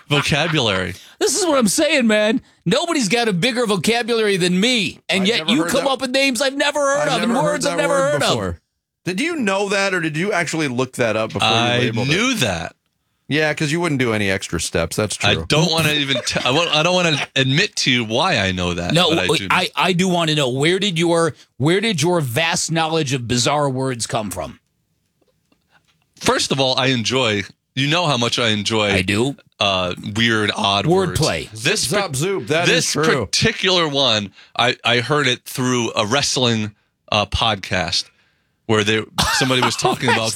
vocabulary. This is what I'm saying, man. Nobody's got a bigger vocabulary than me, and I've yet never you heard come that. up with names I've never heard of and words I've never heard of. Did you know that, or did you actually look that up before you I labeled knew it? that. Yeah, because you wouldn't do any extra steps. That's true. I don't want to even. I don't want to admit to you why I know that. No, but I do want to know, where did your vast knowledge of bizarre words come from? First of all, I enjoy. You know how much I enjoy. I do. Weird, odd Wordplay. This Zop zoop. That is true. This particular one, I heard it through a wrestling podcast where somebody was talking about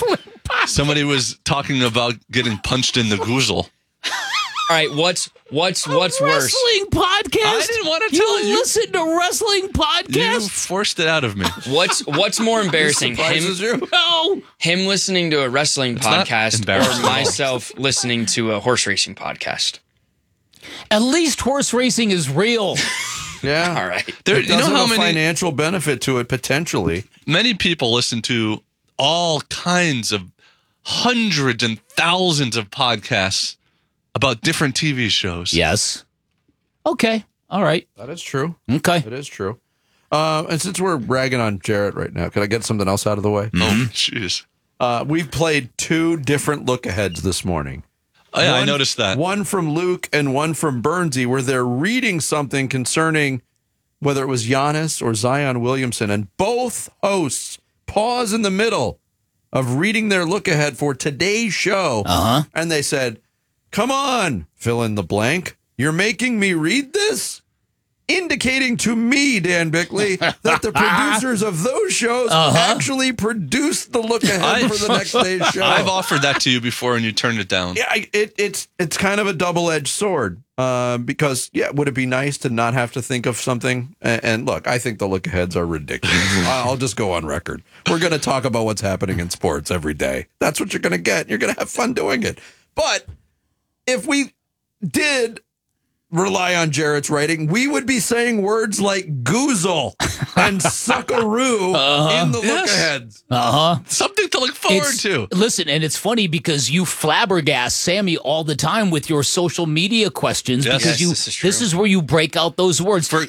getting punched in the goozle. All right, what's worse? Wrestling podcast? I didn't want to tell you. You listen to wrestling podcasts? You forced it out of me. What's more embarrassing? No. Him listening to a wrestling not podcast embarrassing or at all. myself listening to a horse racing podcast? At least horse racing is real. Yeah. All right. There, It you know does how have a many financial benefit to it, potentially. many people listen to all kinds of hundreds and thousands of podcasts about different TV shows. Yes. Okay. All right. That is true. Okay. It is true. And since we're ragging on Jarrett right now, can I get something else out of the way? Oh, jeez. We've played 2 different look-aheads this morning. Oh, yeah, I noticed that. One from Luke and one from Bernsey, where they're reading something concerning whether it was Giannis or Zion Williamson, and both hosts pause in the middle of reading their look-ahead for today's show, and they said, "Come on, fill in the blank. You're making me read this?" Indicating to me, Dan Bickley, that the producers of those shows actually produced the look-ahead for the next day's show. I've offered that to you before, and you turned it down. Yeah, it's kind of a double-edged sword because, would it be nice to not have to think of something? And look, I think the look-aheads are ridiculous. I'll just go on record. We're going to talk about what's happening in sports every day. That's what you're going to get. You're going to have fun doing it. But if we did rely on Jarrett's writing, we would be saying words like goozle and suckaroo in the look-aheads. Something to look forward to. Listen, and it's funny because you flabbergast Sammy all the time with your social media questions because this is where you break out those words. For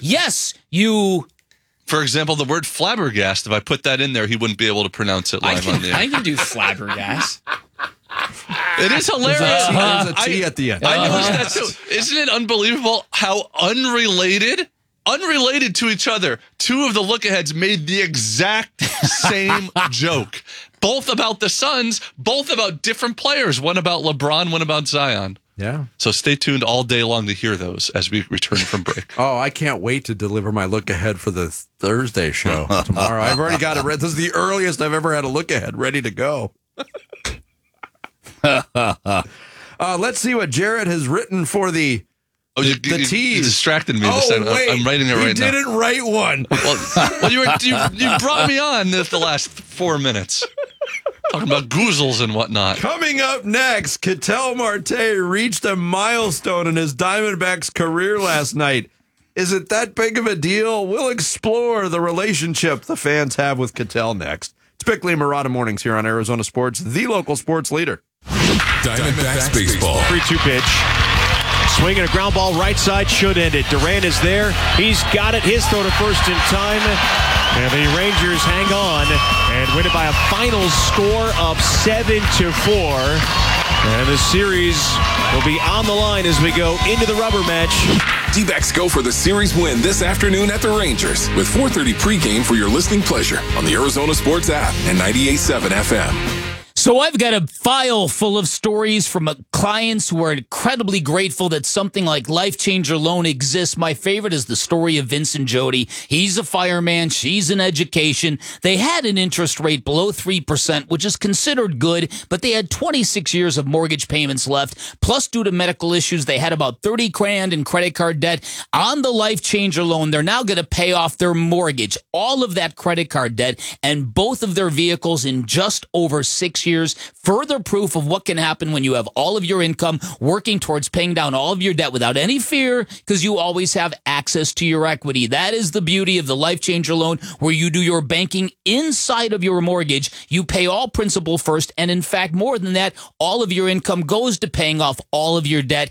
example, the word flabbergast, if I put that in there, he wouldn't be able to pronounce it live on the air. I can do flabbergast. It is hilarious. There's a T at the end. I noticed that too. Isn't it unbelievable how unrelated to each other, 2 of the look-aheads made the exact same joke. Both about the Suns, both about different players. One about LeBron, one about Zion. Yeah. So stay tuned all day long to hear those as we return from break. Oh, I can't wait to deliver my look-ahead for the Thursday show tomorrow. I've already got it ready. This is the earliest I've ever had a look-ahead ready to go. Let's see what Jarrett has written for the you tease. You distracted me. Wait, I'm writing it right now. He didn't write one. Well, you brought me on the last 4 minutes. Talking about goozles and whatnot. Coming up next, Ketel Marte reached a milestone in his Diamondbacks career last night. Is it that big of a deal? We'll explore the relationship the fans have with Ketel next. It's Bickley and Murata Mornings here on Arizona Sports, the local sports leader. Diamondbacks baseball. 3-2 pitch. Swinging a ground ball right side, should end it. Durant is there. He's got it. His throw to first in time. And the Rangers hang on and win it by a final score of 7-4. And the series will be on the line as we go into the rubber match. D-backs go for the series win this afternoon at the Rangers with 4:30 pregame for your listening pleasure on the Arizona Sports app and 98.7 FM. So I've got a file full of stories from clients who are incredibly grateful that something like Life Changer Loan exists. My favorite is the story of Vince and Jody. He's a fireman. She's in education. They had an interest rate below 3%, which is considered good, but they had 26 years of mortgage payments left. Plus, due to medical issues, they had about $30,000 in credit card debt. On the Life Changer Loan, they're now going to pay off their mortgage, all of that credit card debt, and both of their vehicles in just over 6 years. Further proof of what can happen when you have all of your income working towards paying down all of your debt without any fear, because you always have access to your equity. That is the beauty of the Life Changer Loan, where you do your banking inside of your mortgage. You pay all principal first, and in fact, more than that, all of your income goes to paying off all of your debt.